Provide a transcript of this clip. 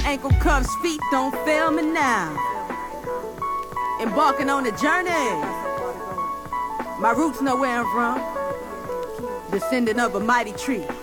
Ankle cuffs, feet, don't fail me now. Embarking on a journey. My roots know where I'm from. Descendant of a mighty tree.